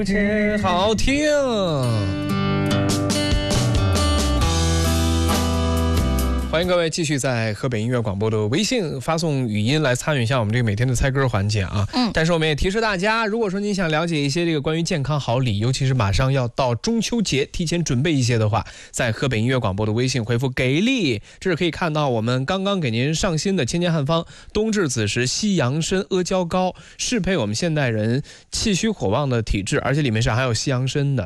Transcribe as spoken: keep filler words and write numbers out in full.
真好听。欢迎各位继续在河北音乐广播的微信发送语音来参与一下我们这个每天的猜歌环节啊。嗯，但是我们也提示大家，如果说你想了解一些这个关于健康好礼，尤其是马上要到中秋节，提前准备一些的话，在河北音乐广播的微信回复给力，这是可以看到我们刚刚给您上新的千年汉方冬至子时西洋参阿胶糕，适配我们现代人气虚火旺的体质，而且里面是含有西洋参的。